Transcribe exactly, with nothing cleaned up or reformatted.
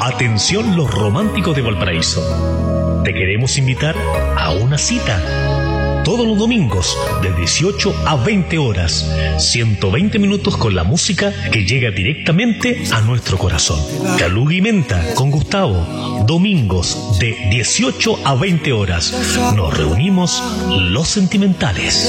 Atención los románticos de Valparaíso. Te queremos invitar a una cita. Todos los domingos, de dieciocho a veinte horas, ciento veinte minutos con la música que llega directamente a nuestro corazón. Caluga y Menta con Gustavo. Domingos, de dieciocho a veinte horas. Nos reunimos los sentimentales.